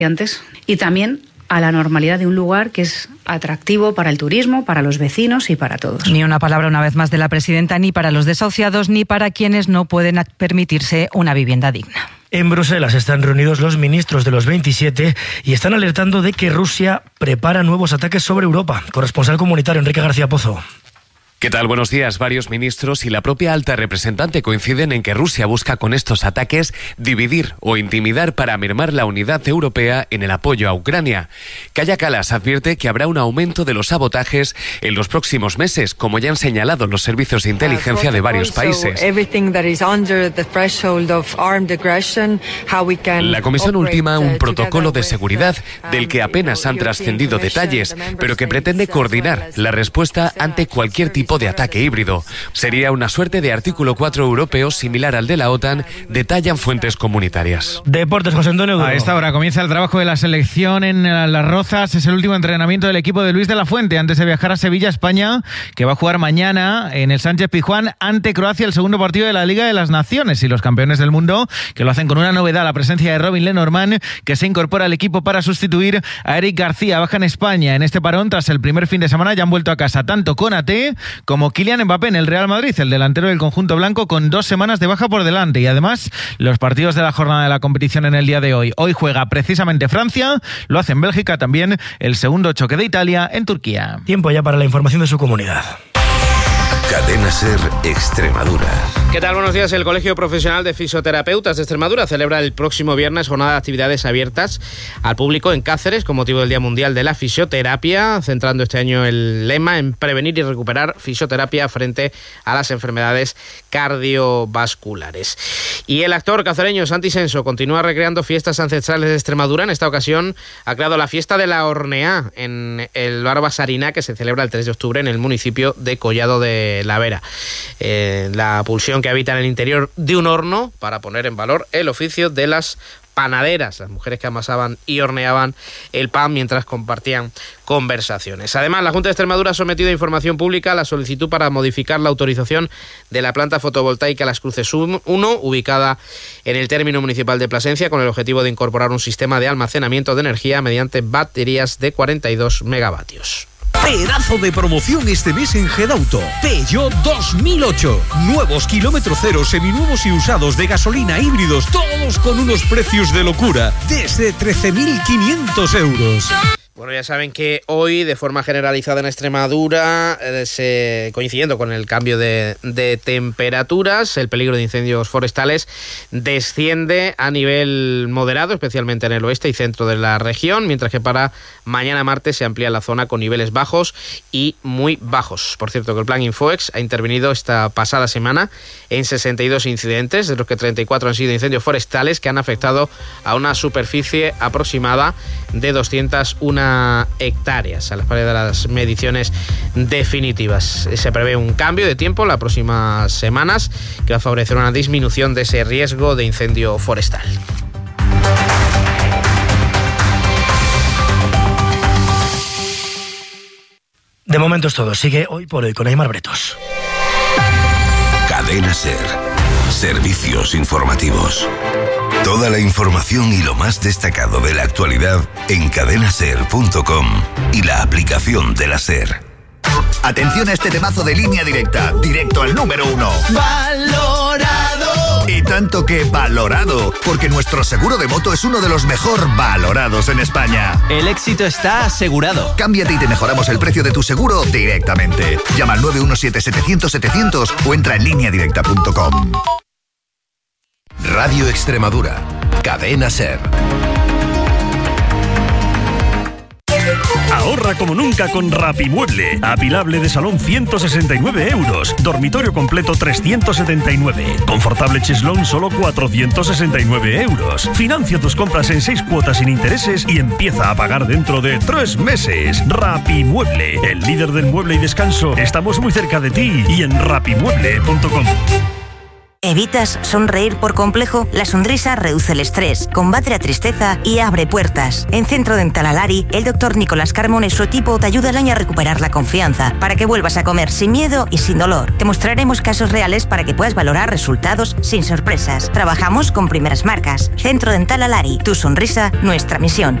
y también a la normalidad de un lugar que es atractivo para el turismo, para los vecinos y para todos. Ni una palabra una vez más de la presidenta, ni para los desahuciados, ni para quienes no pueden permitirse una vivienda digna. En Bruselas están reunidos los ministros de los 27 y están alertando de que Rusia prepara nuevos ataques sobre Europa. Corresponsal comunitario Enrique García Pozo. ¿Qué tal? Buenos días. Varios ministros y la propia alta representante coinciden en que Rusia busca con estos ataques dividir o intimidar para mermar la unidad europea en el apoyo a Ucrania. Kaja Kallas advierte que habrá un aumento de los sabotajes en los próximos meses, como ya han señalado los servicios de inteligencia de varios países. La Comisión ultima un protocolo de seguridad del que apenas han trascendido detalles, pero que pretende coordinar la respuesta ante cualquier tipo de ataque híbrido. Sería una suerte de artículo 4 europeo similar al de la OTAN, detallan fuentes comunitarias. Deportes, José Antonio Duro. A esta hora comienza el trabajo de la selección en Las Rozas. Es el último entrenamiento del equipo de Luis de la Fuente antes de viajar a Sevilla, España, que va a jugar mañana en el Sánchez Pizjuán ante Croacia, el segundo partido de la Liga de las Naciones, y los campeones del mundo, que lo hacen con una novedad, la presencia de Robin Lenormand, que se incorpora al equipo para sustituir a Eric García. Baja en España en este parón tras el primer fin de semana. Ya han vuelto a casa tanto Konaté como Kylian Mbappé en el Real Madrid, el delantero del conjunto blanco, con 2 semanas de baja por delante. Y además, los partidos de la jornada de la competición en el día de hoy. Hoy juega precisamente Francia, lo hace en Bélgica también, el segundo choque de Italia en Turquía. Tiempo ya para la información de su comunidad. Cadena SER Extremadura. ¿Qué tal? Buenos días. El Colegio Profesional de Fisioterapeutas de Extremadura celebra el próximo viernes jornada de actividades abiertas al público en Cáceres con motivo del Día Mundial de la Fisioterapia, centrando este año el lema en prevenir y recuperar fisioterapia frente a las enfermedades cardiovasculares. Y el actor cacereño Santi Senso continúa recreando fiestas ancestrales de Extremadura. En esta ocasión ha creado la fiesta de la Horneá en el Bar Basarina, que se celebra el 3 de octubre en el municipio de Collado de la Vera. La pulsión que habita en el interior de un horno para poner en valor el oficio de las panaderas, las mujeres que amasaban y horneaban el pan mientras compartían conversaciones. Además, la Junta de Extremadura ha sometido a información pública la solicitud para modificar la autorización de la planta fotovoltaica Las Cruces 1, ubicada en el término municipal de Plasencia, con el objetivo de incorporar un sistema de almacenamiento de energía mediante baterías de 42 megavatios. Pedazo de promoción este mes en Gedauto. Peugeot 2008. Nuevos kilómetro cero, seminuevos y usados de gasolina, híbridos, todos con unos precios de locura. Desde 13.500 euros. Bueno, ya saben que hoy, de forma generalizada en Extremadura, coincidiendo con el cambio de temperaturas, el peligro de incendios forestales desciende a nivel moderado, especialmente en el oeste y centro de la región, mientras que para mañana martes se amplía la zona con niveles bajos y muy bajos. Por cierto, que el Plan Infoex ha intervenido esta pasada semana en 62 incidentes, de los que 34 han sido incendios forestales que han afectado a una superficie aproximada de 201 hectáreas, a la espera de las mediciones definitivas. Se prevé un cambio de tiempo las próximas semanas que va a favorecer una disminución de ese riesgo de incendio forestal. De momento es todo. Sigue Hoy por Hoy con Aimar Bretos. Cadena SER. Servicios informativos. Toda la información y lo más destacado de la actualidad en cadenaser.com y la aplicación de la SER. Atención a este temazo de Línea Directa, directo al número 1. ¡Valorado! Y tanto que valorado, porque nuestro seguro de moto es uno de los mejor valorados en España. El éxito está asegurado. Cámbiate y te mejoramos el precio de tu seguro directamente. Llama al 917-700-700 o entra en lineadirecta.com. Radio Extremadura, Cadena SER. Ahorra como nunca con Rapimueble. Apilable de salón 169 euros. Dormitorio completo 379. Confortable cheslón solo 469 euros. Financia tus compras en 6 cuotas sin intereses y empieza a pagar dentro de 3 meses. Rapimueble, el líder del mueble y descanso. Estamos muy cerca de ti y en rapimueble.com. ¿Evitas sonreír por complejo? La sonrisa reduce el estrés, combate la tristeza y abre puertas. En Centro Dental Alari, el doctor Nicolás Carmona y su equipo te ayudarán a recuperar la confianza para que vuelvas a comer sin miedo y sin dolor. Te mostraremos casos reales para que puedas valorar resultados sin sorpresas. Trabajamos con primeras marcas. Centro Dental Alari, tu sonrisa, nuestra misión.